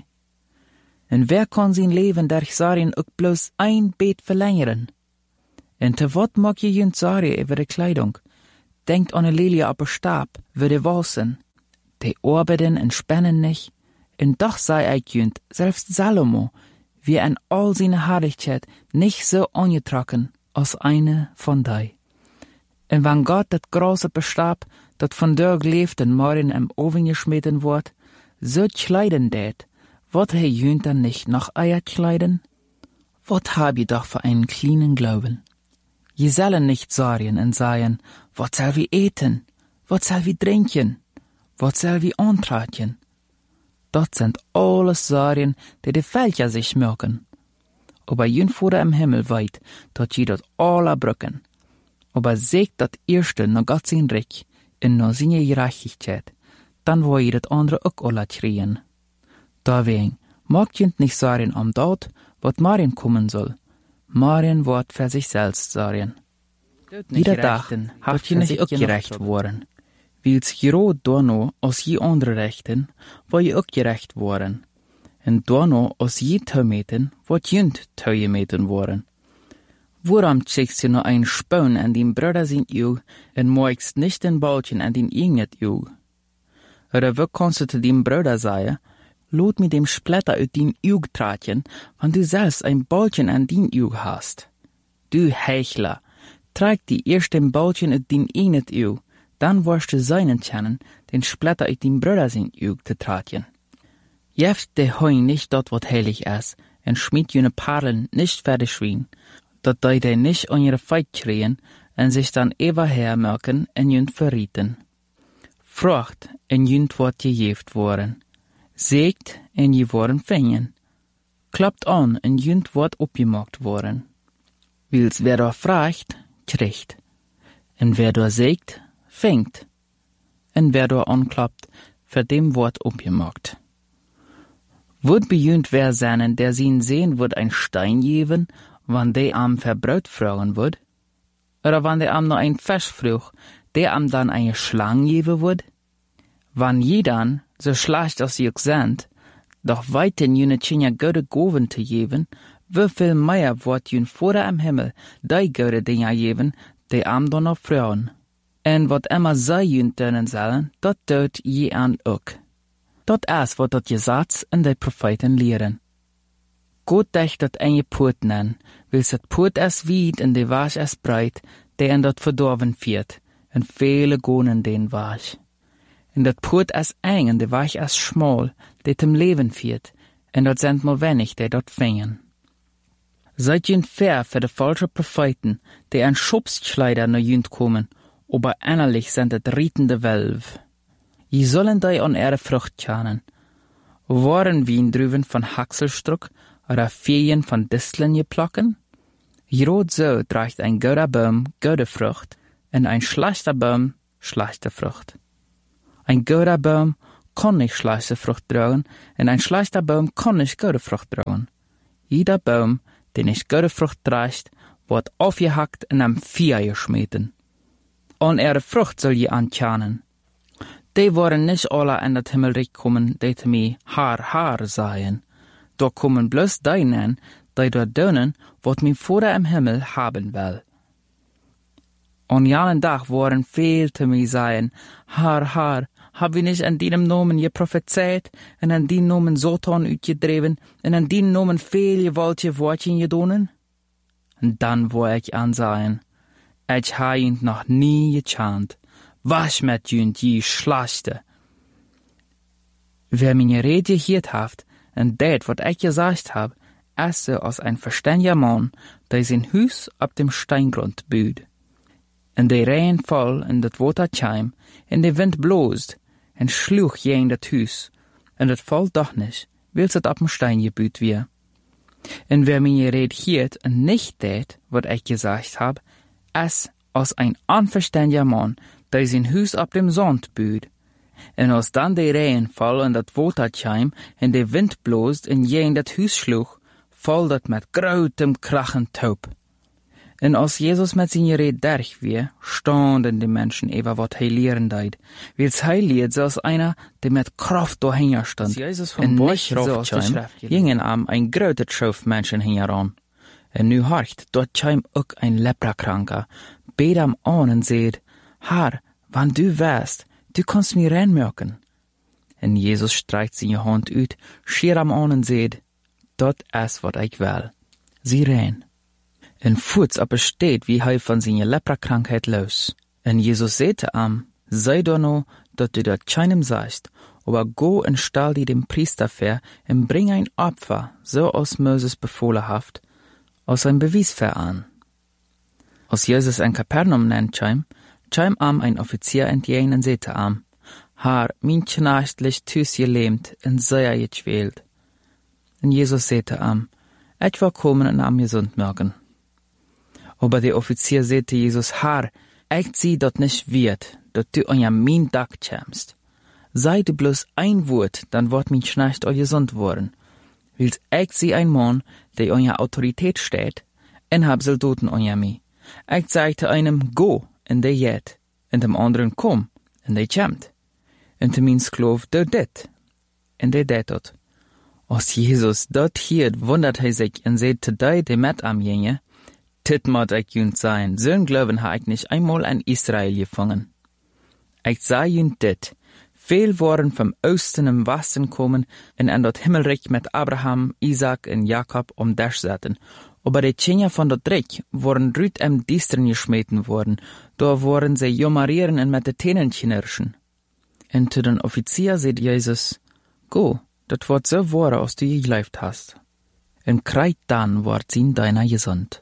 Und wer kann sein Leben durch Sarien auch bloß ein Bett verlängern? Und zu wat mag je jünt Sarie über die Kleidung? Denkt an eine Lilie ab Stab, würde wasen. Die arbeiten und spannen nicht. Und doch sei ich jünt, selbst Salomo, wie in all seine Herrlichkeit nicht so angetrocken als eine von die. Und wenn Gott das große Bestab, dat von der gelebt und morgen im Oven geschmeten wird, so kleiden det, wat he jünt dann nicht noch Eier kleiden? Wat hab je doch für einen kleinen Glauben? Je sollen nicht sorgen und sagen, wat soll wir eten, wat soll wir trinken, wat soll wir antreiben? Dat sind alles Sorgen, die die Völker sich merken. Aber jün Vater im Himmel weit, dat je dat alle brücken. Aber sägt dat erste noch Gott sein Reich, in noch seine Gerechtigkeit, dann wo je dat andere auch alle kriegen. Deswegen, mag jünt nicht sorgen am Tod, wat morgen kommen soll. Morgen wird für sich selbst sorgen. Jeder Tag habt je nicht auch gerecht worden. Wils gerade da als je andere Rechten, wo je auch gerecht worden. Und da als je Teumeten, wat jünt Teumeten worden. Woran checkst du noch ein Spaun an den Bruder sein Jug und magst nicht den Ballchen an den irgendet Jug? Oder wo kannst du zu dem Bruder sagen, lot mir dem Splitter uit den Jug tragen, wenn du selbst ein Ballchen an den Jug hast? Du Heuchler, trag die erst den Ballchen uit den irgendet Jug, dann wirst du seinen kennen, den Splitter uit den Bruder sein Jug zu tragen. Jeft de Heun nicht dort, wat heilig ist, und schmied jene Perlen nicht fertig schwien, dat die nicht an ihre Feit kriegen und sich dann ever hermerken en jünt verrieten. Frucht en jünt wordt gejeft worden. Sägt en je worden fängen. Klappt an en jünt wordt opgemaakt worden. Wils wer da fragt, kriegt. En wer da sägt, fängt. En wer da anklappt, für dem wordt opgemaakt. Wurd bejünt wer seinen, der sin sehen wird ein Stein geben, wann der am verbrot fragen wird? Oder wann der am noch ein Fisch fruch, der am dann eine Schlange geben wird? Wann je dann, so schlecht als sie auch sind, doch weiten jene Tschinja gute Goven zu geben, wie viel mehr wird jün Vater im Himmel die gute Dinge geben, die am dann noch fragen? Und wat immer sei jün tönen sollen, dat tut je an auch. Dat is wat dat Gesetz en die Propheten lehren. Gott dächt dat eine Put nennen, wils dat Put es weit en de Wasch es breit, der en dat verdorven wird, en viele gonen den Wasch. En dat Put es eng en de Wasch es schmal, der zum Leben führt, en dat sind mal wenig, die dort fängen. Seid jünt fair für de falsche Propheten, die an Schubskleider nach jünt kommen, aber innerlich sind het rietende Wölf. Je sollen die an ihre Frucht kennen. Waren Wien drüben von Haxelstruck oder Ferien von Disteln geplocken? Hierot so draagt ein guter Baum gute Frucht, und ein schlechter Baum schlechte Frucht. Ein guter Baum kann nicht schlechte Frucht tragen, und ein schlechter Baum kann nicht gute Frucht tragen. Jeder Baum, der nicht gute Frucht trägt, wird aufgehackt und am Feuer geschmeten. Und ihre Frucht soll je ankennen. Die wollen nicht alle in das Himmelreich kommen, die zu mir Haar seien. Da kommen bloß deinen, die dort tun, was mein Vater im Himmel haben will. Und jeden Tag wollen viel zu mir sagen, Haar, hab ich nicht an deinem Namen geprophezeit, und an deinem Namen Satan uitgedreven, und an deinem Namen viel gewaltige Wortchen gedonen? Und dann wo ich ansagen, ich habe ihn noch nie gekannt. Was mit jünd die Schlechte? Wer meine Rede gehört hat, und das, was ich gesagt hab, ist so als ein verständiger Mann, der sein Haus auf dem Steingrund baut. Und der Regen voll in das Wasser kam, und der Wind blost, und schlug gegen das Haus, und es voll doch nicht, weil es auf dem Stein gebaut wird. Und wer meine Rede hört und nicht tät, was ich gesagt hab, ist als ein unverständiger Mann, der sein Haus auf dem Sand baut. Und als dann der Regen voll und das Wasser kam, und der Wind blost und gegen das Haus schlug, voll dat mit großem Krachen taub. Und als Jesus mit seiner Rede durch war, standen die Menschen über was er lehren deed, weil er lehrt so als einer, der mit Kraft dahinter stand. Jesus Und nicht so als gingen am ein großer Schauf Menschen heran. Und nu horcht, dort kam auch ein Leprakranker, bet am an und seht, Herr, wann du wärst, du kannst mir reinmerken. Und Jesus streicht seine Hand uit, schier am an und seht, dort ist, was ich will. Sie rein. Und fuß aber steht, wie er von seiner Leprakrankheit los. Und Jesus sagte am, sei doch noch, dass du dort keinem sagst, aber go und stell dir dem Priester vor und bring ein Opfer, so als Moses befohlen hat, als ein Beweis für an. Als Jesus in Kapernaum nennt, kam am ein Offizier entgegen und sagte am, Herr, mein Knecht liegt tüß gelähmt und sehr gequält. Und Jesus sagte am, ich will kommen und am gesund machen. Aber der Offizier sagte Jesus, Herr, ich sieh dort nicht wird, dass du an mein Dach kämst. Sei du bloß ein Wort, dann wird mein Knecht auch gesund worden. Weil ich sieh ein Mann, der an der Autorität steht, und hab Soldaten an mich. Ich sagte einem, go, und der geht, und dem anderen, komm, und der kämmt. Und mein Sklav, der det, und der det dort. Als Jesus dort hielt, wundert er sich und sagte die mit am Gänge, Tit mod ich jünd sein, so'n Glauben ha ich nicht einmal in Israel gefangen. Ich sah jünd dit, viel waren vom Osten im Westen kommen und an dort Himmelreich mit Abraham, Isaac und Jakob dich setzen. Aber die Kinder von dort Reich waren rüt am Distern geschmeten worden, da waren sie jomarieren und mit den Tänen knirschen. Und zu den Offizier sagt Jesus, go, dat wird so wahr, als du gelebt hast. Und kreit dann wird sie deiner gesund.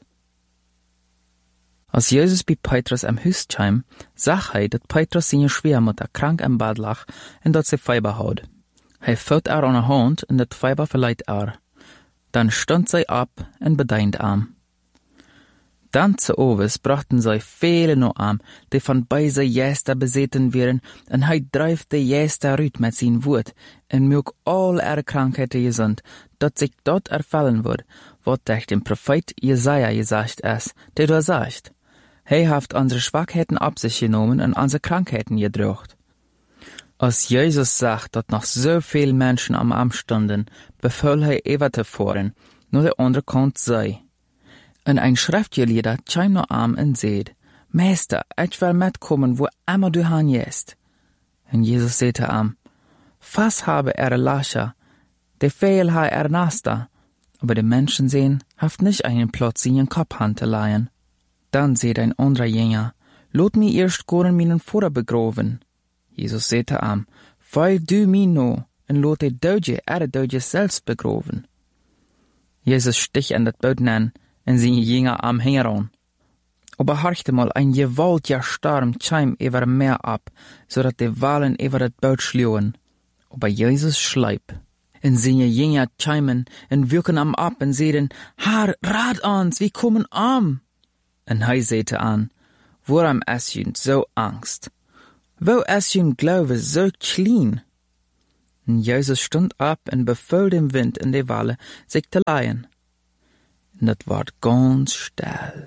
Als Jesus bei Petrus am Haus kam, sah er, dass Petrus seine Schwiegermutter krank im Bad lag und dort sie Fieber hat. Er fällt ihr an der Hand und das Fieber verleiht er. Dann stand sie ab und bedeint ihm. Dann zu Oves brachten sie viele noch an, die von beise Jäster besäten wären, und er dreift die Jäster rüt mit sein Wort, und mög all ihre Krankheiten gesund, dass sich dort erfallen wird, was durch den Prophet Jesaja gesagt ist, der da sagt, er hat unsere Schwachheiten auf sich genommen und unsere Krankheiten gedrückt. Als Jesus sagt, dass noch so viele Menschen am Arm standen, befahl er Eva zu fahren, nur der andere konnte sei. Und ein Schriftgelehrter kam noch an und sagt, Meister, ich will mitkommen, wo immer du hingehst. Und Jesus sagte ihm, was habe er Lascher, der Fehl ha er Naster, aber die Menschen sehen, haft nicht einen Platz in ihren Kopf leihen. Dann seht ein anderer Jünger, lot mi erst goren meinen Vater begraven. Jesus sagte ihm, weil du mi no, und lot die Dödje selbst begraven. Jesus stich an das Boot an, und seine Jünger am heran. Aber horchte mal, ein gewaltiger Sturm kam über dem Meer ab, so dass die Wellen über das Boot schlugen. Aber Jesus schliep. En seine Jünger chimen en wirken am ab en zeiden, Herr, raad ons, wie kommen am. En hij zeide aan, waarom is je zo angst? Wo is je glaube zo klein? En Jezus stond op en beval dem Wind in de Walle zich te leien. En het werd ganz stil.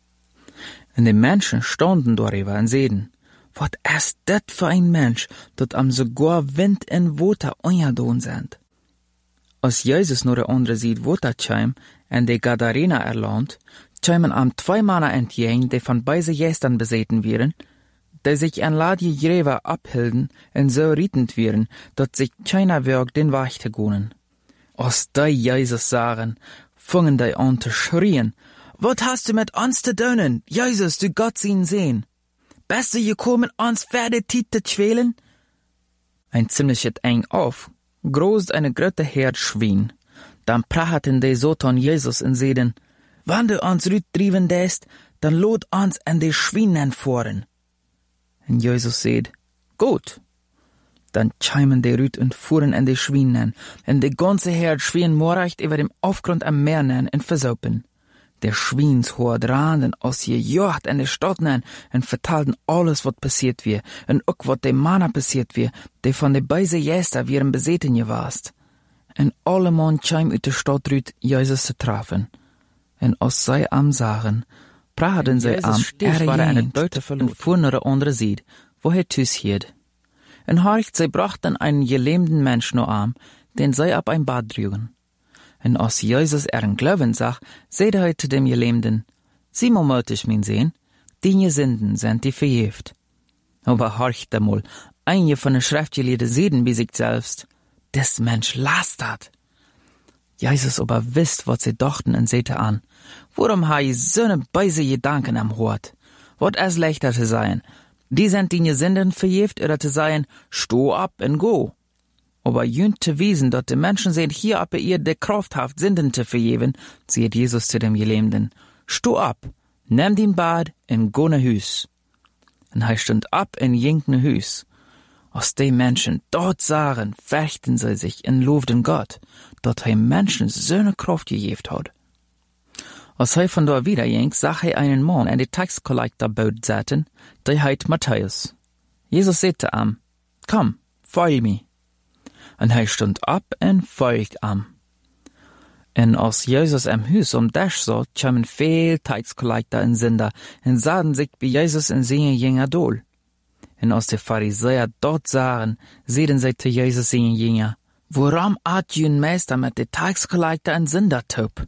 En de mensen stonden darüber en zeiden, wat is dit voor een mens, dat am sogar Wind en Water onjadoen zijn? Als Jezus naar de andere zijde Water kwam en de Gadarena erland, kwamen am 2 Männer entgegen, die von beide Gästen bezeten wären, die sich an Ladje Gräber abhielten en so rietend wären, dat sich keiner wirkt den Weg te gonen. Als die Jesus sahen, fingen die an te schrien, wat hast du mit uns te doen, Jesus, du Gott zien sehen? Bist du gekommen, uns verder Tiet te quälen? Ein ziemlich het eng auf, groß eine grote Herd Schwein. Dann prachten die Soton Jesus en zeiden, wann du uns rütdrieven dest, dann lot uns an die Schweinen voren. En Jesus seid, gut. Dann chimen die Rüt und fuhren an die Schweinen, en die ganze Herd schwien morecht über dem Aufgrund am Meer nen en versaupen. Der Schwienshoord raanden als je jocht en de Stadt nen en vertelden alles wat passiert wie, en ook wat de Männer passiert wie, die von de beise Jäster wieren bezeten gewaast. En alle man chim uit de Stadt rüt Jesus te treffen. En als zij am zagen, praten zij am waren en het buiten en fuhren naar de andere zijde, wo hij thuis hield. En horcht, zij brachten einen gelähmten Mensch no arm, den zij op ein Bad droegen. En als Jesus een Glauben zag, zeide hij zu dem Gelähmten, sieh mal mutig, mein Sehn, die Sünden sind die vergeeft. Aber horcht einmal, einige von den Schriftgelehrten seiden bei sich selbst, des Mensch lastert. Jesus aber wisst, was sie dachten und seht an, warum ha je so ne beise Gedanken am Hort? Wat es leichter zu sein, die sind die Sünden vergeeft, oder zu sein, sto ab und go. Aber jünt zu wiesen, dat die Menschen sind hier ab ihr de Kraft haft, Sünden zu vergeben, sieht Jesus zu dem Gelähmten, sto ab, nimm den Bad und go nach Hüs. Und er stund ab in jinkne Hüs. Als die Menschen dort sahen, fürchten sie sich und lobten Gott, dat er Menschen so eine Kraft gegeben hat. Als er von dort wieder ging, sah er einen Mann in die Taxkollektorboot sitzen, der heit Matthäus. Jesus sagte ihm, komm, folg mir. Und er stund ab und folgt ihm. Und als Jesus am Hus um Dash sah, kamen viel Taxkollektor und Sünder und sahen sich bei Jesus in seine Jünger dol. Und als die Pharisäer dort sahen, seiden sie zu Jesus seine Jünger, warum hat jün Meister mit den Taxkollektor und Sünder taub?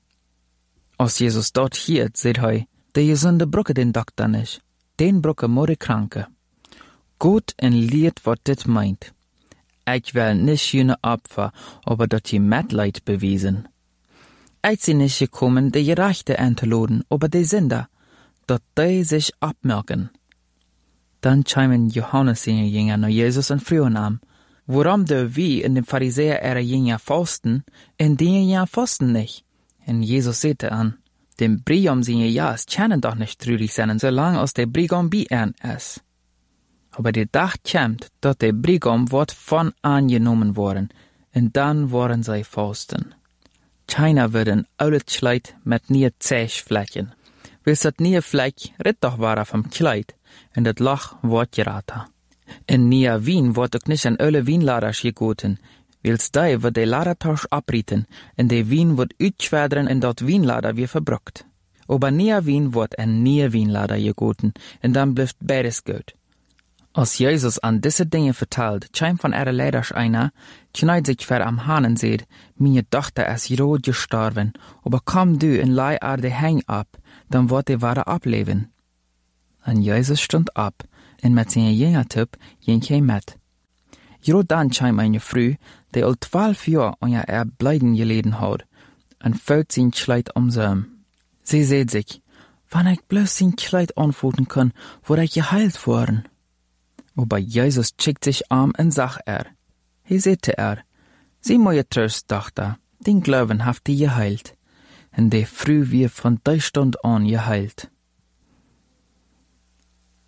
Als Jesus dort hielt, seht er, die gesunde Brücke den Doktor nicht, den Brücke nur die Kranke. Gut en lied wat dit meint. Ich will nicht jene Opfer, aber dat je Mitleid bewiesen. Ich sie nicht gekommen, die Gerechte entloden, aber die Sünder, dat die sich abmerken. Dann chimen Johannes seine Jünger nach Jesus und frühen an, warum du wie in den Pharisäer ihre Jünger fasten, in die Jünger fasten nicht? Und Jesus sagte an, dem Brigam seine Jas können doch nicht trürig sein, solange als der Brigam bei ihnen ist. Aber der Tag kommt, dass der Brigam wird von angenommen worden, und dann wollen sie fasten. Keiner wird ein altes Kleid mit nie Zechflecken. Will dat nie Fleck, ritt doch war vom Kleid, und das Loch wird geraten. In nie Wien wird auch nicht an alle Wienladers gegoten, wils die wird die Ladertasch abrieten, und der Wien wird uitschwerdern in dat Wienlader wie verbruckt. Aber nie Wien wird an nie Wienlader gegoten, und dann bleibt beides gut. Als Jesus an diese Dinge vertelt, scheint von ihrer Leiders einer, kneit sich ver am Hahn und sagt, meine Tochter ist rot gestorben, aber komm du und leih die Häng ab, dann wird die Ware ableben. Und Jesus stund ab, und mit seinen Jüngertyp ging er mit. Jo dann scheint eine Frau, die al 12 Jahre an ihr Erbleiden geleden hat, und fällt sein Kleid umsam. Sie sagt sich, wenn ich bloß sein Kleid anfoten kann, wurde ich geheilt worden. Aber Jesus schickt sich an und sagt He sagte sieh meine Tröst, Tochter, den Glauben haft die geheilt. Und die Früh wir von der Stunde an geheilt.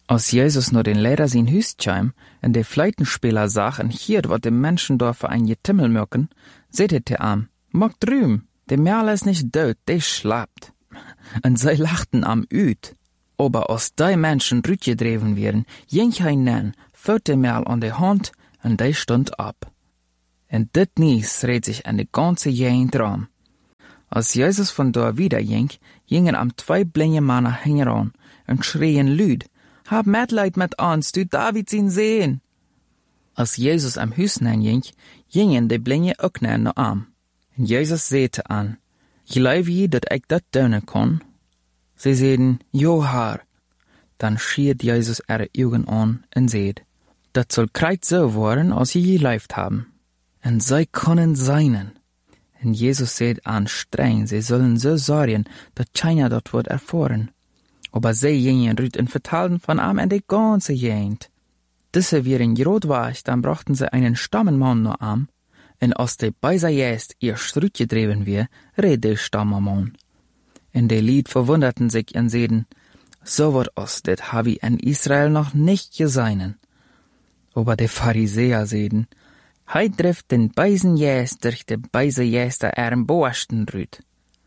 Als Jesus nur den Lehrer sein Hüs kam und der Fleitenspieler sah und hiert, wat de Menschen da für ein Getimmel möcken, seht er am, mag drüm, der Merl ist nicht död, der schlapt. Und sie lachten am Üt. Aber als die Menschen rütgedreven werden, ging hij nen, führt der Merl an der Hand und der stund ab. Und dit Nies redet sich an de ganze Gegend dran. Als Jesus von da wieder ging, gingen am 2 blinde Männer heran und schrien lüd, hab Mitleid mit uns, du David ihn sehen. Als Jesus am Hüs ging, gingen die blinde ook naar am. Und Jesus sehte an, geloof je dat ik dat doen kon? Sie zeiden, jo Herr. Dann schiert Jesus ihre Augen an und seht, dat soll kreit so worden, als je geloofd haben. Und sie können seinen. Und Jesus seht an streng, sie sollen so sorgen, dat keiner dort wird erfahren. Aber sie gingen rüt und vertalten von am in die ganze Gegend. Diese wären grot war, dann brachten sie einen Stammenmann noch am, und als de beiser jest ihr Strut gedreven wir, red de Stammenmann. In de Lied verwunderten sich und seden, so wat os det hab ich in Israel noch nicht gesehen. Aber de Pharisäer seden, hei trifft den beisen jest durch de beise jester erm boasten rüt.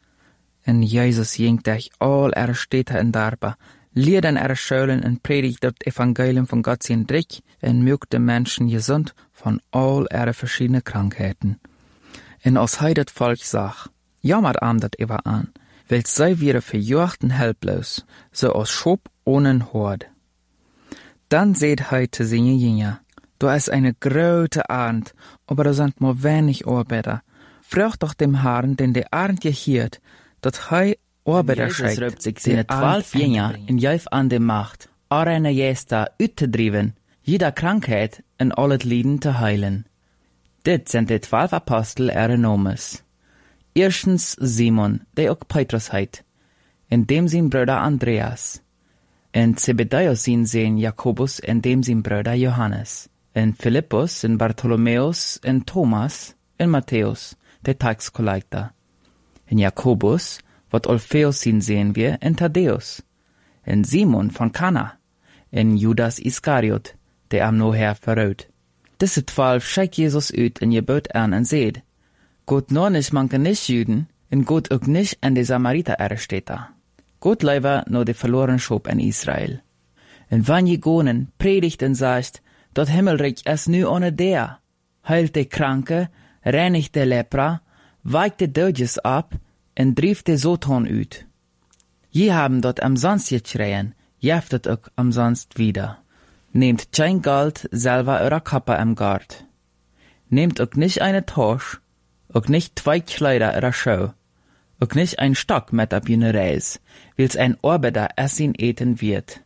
Und Jesus ging durch all Städte in Darba, lehrte in Schulen und predigt das Evangelium von Gott sein Drick und mögte Menschen gesund von all verschiedenen Krankheiten. Und als hij das Volk sah, jammert am dat Eva an, weil sie wieder verjocht und helplos, so als Schop ohne Hord. Dann seht hij zu seine Jünger, da ist eine große Arend, aber da sind nur wenig Arbeiter. Fragt doch dem Herrn, den der Arend gehiert, dat hij Arbeiter schickt. Jesus sich seine 12 Jünger in Jef an der Macht, eine Jester utzudriven, jeder Krankheit und alles Leiden zu heilen. Dit sind die 12 Apostel ihre Nomes. Erstens Simon, der auch Petrus heit, in dem sein Bruder Andreas, in Zebedäus sein Sohn Jakobus, in dem sein Bruder Johannes, in Philippus, in Bartholomäus, in Thomas, in Matthäus, der Taxkollektor, in Jakobus, wat Alpheus ihn sehen wir, in Thaddäus, in Simon von Kana, in Judas Iskariot, der am Noher verrät. Diese 12 schickt Jesus ut in Gebot an und seht, Gott nur nicht manke nicht Jüden, und Gott auch nicht an die Samariter Städte. Gott leiber nur die verlorenen Schop in Israel. Und wann je gonen, predigt und sagt, dort Himmelreich ist nu ohne der, heilt die Kranke, reinigt die Lepra, weicht die Dödjes ab, und drieft die Soton ut. Je haben dort amsonst geschreien, jeftet auch amsonst wieder. Nehmt kein Geld selber eurer Kappe im Gart. Nehmt auch nicht eine Tosch, auch nicht 2 Kleider ihrer Schau, auch nicht ein Stock mit ab jene Reis, wills ein Arbeiter essen eten wird.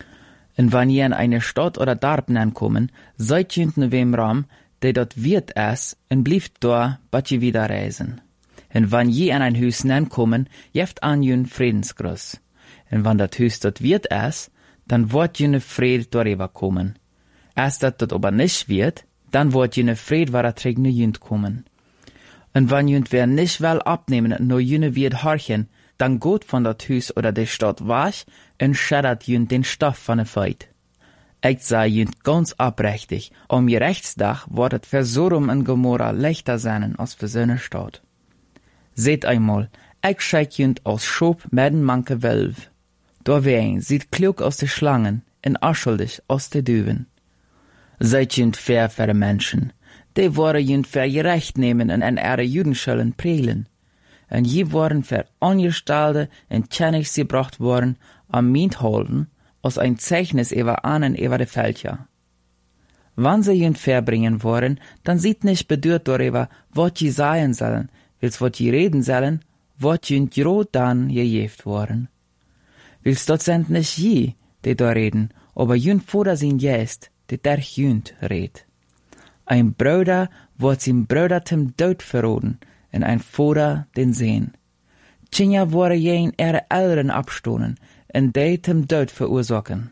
Und wenn ihr in eine Stadt oder Dorf kommen, seid ihr in wem Raum, der dort wird es, und blieft da, bat ihr wieder reisen. Und wenn je in ein Hüs kommen, jeft an jün Friedensgruß. Und wenn dat Hüs dort wird es, dann wird jüne Fried darüber kommen. Erst dat dort aber nicht wird, dann wird jüne Fried war trägne jünd kommen. Und wenn jünd wer nicht will abnehmen, nur jüne wird horchen, dann geht von dat Hüs oder der Stadt wach und schädert jünd den Stoff von der Feit. Ich sei jünd ganz abrechtig, je Rechtsdach wird für Sodom und Gomorra leichter sein als für seine Stadt. Seht einmal, ich schick jünd als Schop mit den manke Wölf. Da wen sieht klug aus de Schlangen und unschuldig aus de Düven. Seid jünd fair für de Menschen, die wollen jünd für gerecht nehmen und an ihre Judenschulden prellen. Und je worden für Angestellte und Kennigs gebracht worden, am Mint holden, als ein Zeichnis über ahnen über de Fälscher. Wann sie jünd fair bringen wollen, dann sieht nicht bedürrt darüber, wat je sagen sollen, wils wat je reden sollen, wat jünd grot dann gejeft worden. Wils dort sind nicht je, die da reden, aber jünd vorder sin jest, die der jünd red. Ein Bruder wird sein Bruder zum Tod verroden, und ein Vater den Sehn. Tschinja wurde jen ihre Eltern abstohlen, und die zum Tod verursachen.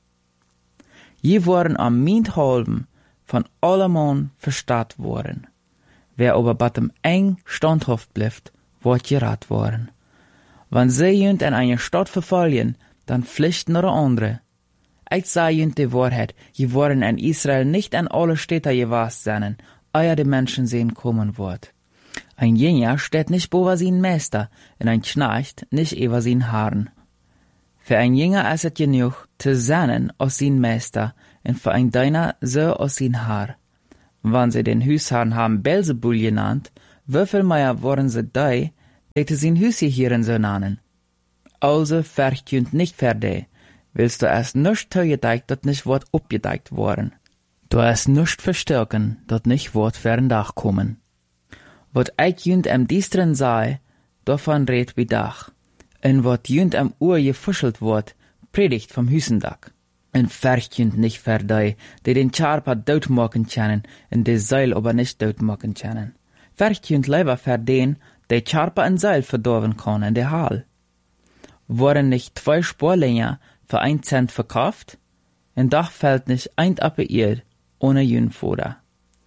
Je worden am Mint halben von allemann verstaat worden. Wer aber batem eng standhaft bleibt, wird gerat worden. Wenn sie jünd in eine Stadt verfallen, dann pflichten oder andere. ich sage jünd die Wahrheit, je worden in Israel nicht an alle Städte gewast seinen, euer die Menschen sehen kommen wird. Ein Jünger steht nicht boven sein Meister, und ein Knecht nicht über sein Haaren. Für ein Jünger ist es genug, zu sein aus sein Meister, und für ein Diener so aus sein Haar. Wenn sie den Husherrn haben Belzebul genannt, wieviel mehr waren sie die sein Hüsjehieren so nennen? Also verkünd nicht für die, willst du erst nicht zugedeckt, dat nicht wird abgedeckt worden. Du hast nicht verstärken, dat nicht wird für ein Dach kommen. Wat ich jünd am Diestren sei, davon red wie Dach. Und wat jünd am Uhr gefuschelt wird, predigt vom Hüsendack. Und verkünd nicht für die den Charper dood machen können, und die Seil aber nicht dood machen können. Verkünd lieber für den, der Charper ein Seil verdorben kann in der Hall. Worden nicht 2 Sporlänger für 1 Cent verkauft? Und doch fällt nicht ein Appeir ohne jün Fuder.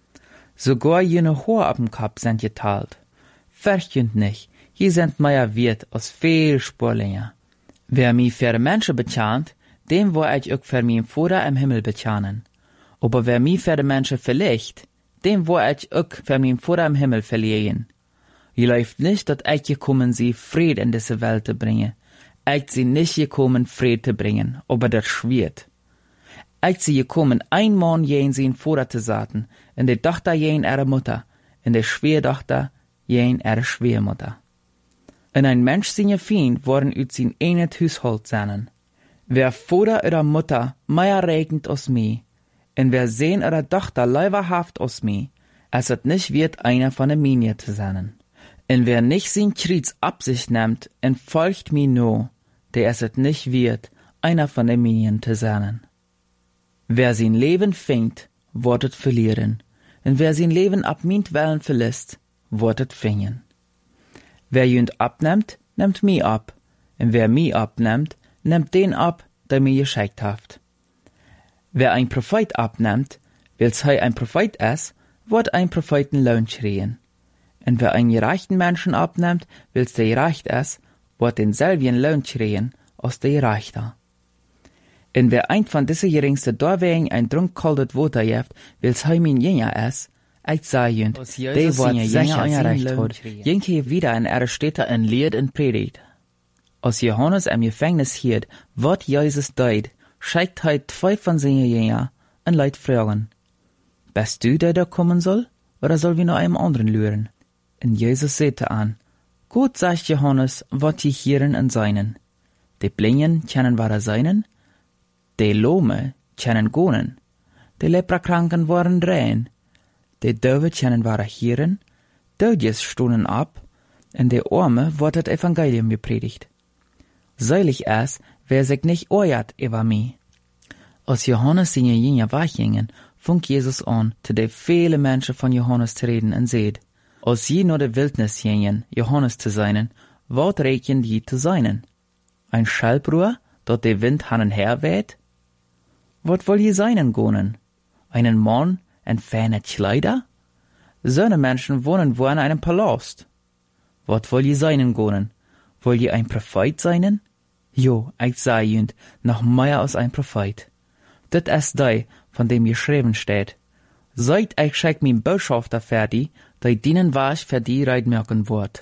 Sogar jene Hohe ab dem Kopf sind geteilt. Verkünd nicht, hier sind mehr wert als viel Sporlänger. Wer mich für die Menschen bezahlt, dem wo ich auch für mein Fuder im Himmel bezahlen. Aber wer mich für die Menschen verlegt, dem wo ich auch für mein Fuder im Himmel verlieren. Je läuft nicht, dass ich gekommen sie Fried in diese Welt zu bringen. Ich sie nicht gekommen, Fried zu bringen, aber das schwert. Ich sie gekommen, ein Mann jen sein Vater zu saten, und die Tochter jen ihre Mutter, und die Schwiegertochter jen ihre Schwiegermutter. Und ein Mensch seine Feind worden ut sein einet Haushalt sein. Wer Vater oder Mutter mehr regnet als mich, und wer Sohn oder Tochter leiberhaft als mich, es hat nicht wird einer von der Minie zu sein. Und wer nicht sein Kreuz ab sich nimmt und folgt mir nur, der es nicht wird, einer von den Minien zu sein. Wer sein Leben fängt, wird es verlieren, und wer sein Leben ab mintwillen verlässt, wird es finden. Wer jünd abnimmt, nimmt mich ab, und wer mich abnimmt, nimmt den ab, der mir geschickt hat. Wer ein Prophet abnimmt, weil's er ein Prophet ist, wird ein Propheten Lohn schreien. Und wer einen gerechten Menschen abnimmt, weil's der gerecht ist, wird denselben Lohn schreien, als der Gerechte. Und wer ein von diese geringste Dorwegen ein Trunk kaltes Wasser jeft, weil's er mein Jünger ist, ich sage jünd, der wird sicher eingereicht hat, jenke wieder in ihre Städte ein Lied und predigt. Als Johannes im Gefängnis hielt, wird Jesus deut, schickt er 2 von seinen Jüngern und Leut fragen, bist du der kommen soll, oder soll wir noch einem anderen lüren? Und Jesus sagte an, gut, sagt Johannes, wat die Hieren und Seinen. Die Blinden kennen wahre Seinen, die Lahme kennen Gonen, die Leprakranken waren rein, die Döwe kennen wahre Hieren, Dödjes stohnen ab, und die Arme wird das Evangelium gepredigt. Seilig ist, wer sich nicht ohrjat über mich. Als Johannes seine Jünger weggingen, fing Jesus an, zu den vielen Menschen von Johannes zu reden und seht, als je nur der Wildnis gingen, Johannes zu seinen, wat reken die zu seinen? Ein Schallbruhr, dort der Wind han und her weht? Wat woll je seinen gonen? Einen Mann in feine Kleider? Söne Menschen wohnen wo in einem Palast. Wat woll je seinen gonen? Woll je ein Prophet seinen? Jo, ich sag jünd, noch mehr als ein Prophet. Dat ist die, von dem geschrieben steht. Seit ich schick mein Botschafter fertig, die dienen was für die reitmerken wird.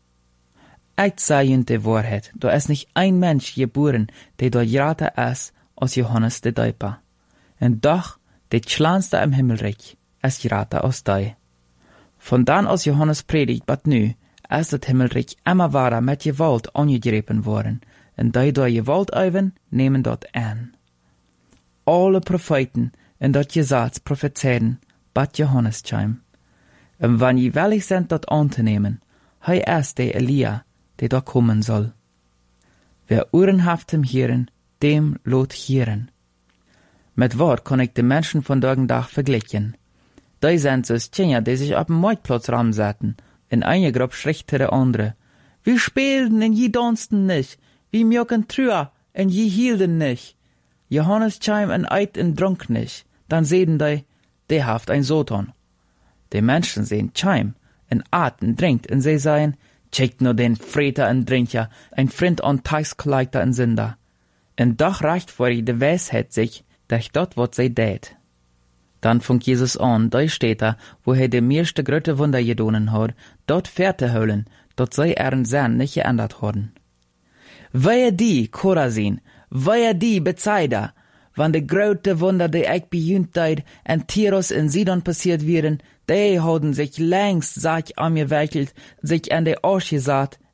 Ich sag jünd die Wahrheit, da ist nicht ein Mensch geboren, der da grater ist als Johannes der Däuper. Und doch, der kleinste im Himmelreich ist grater als die. Von dann als Johannes predigt, bat nu, ist das Himmelreich immer wahrer mit Gewalt angegriffen worden, und die da Gewalt üben, nehmen dort an. Alle Propheten in dat Gesetz prophezeien, bat Johannes chim. Und wenn je willig sind, dat anzunehmen, hei ist der Elia, der da kommen soll. Wer Ohren haft im Hören, dem lot hören. Mit Wort kann ich die Menschen von Dach vergleichen. Die sind so Kinder, die sich auf dem Marktplatz ramsetzen, in eine Gruppe schlecht der andere. Wir spielten und je dansten nicht, wir mjöken Trüa und je hielten nicht. Johannes chim en eit en dronk nicht, dann sehen die haft ein Soton. Die Menschen sehen chim, en aten trinkt, und sie sagen, checkt nur den Freter en Drinker, ein Freund an Tagskleiter en Sünder. En doch reicht voor de wijsheid zich, dat dat wat zij deed. Dan fängt Jesus an, da steht wo de meeste grote Wunder gedonen had, dort ver te houden, dat zij ihren Sinn nicht geändert hadden. Wehe die, Chorazin, wehe die, Bethsaida, wann de grote Wunder, die ik bij hun tijd en Tyrus en Sidon passiert wären, die hadden sich längst Sack angewickelt, sich an de Arsch gesagt,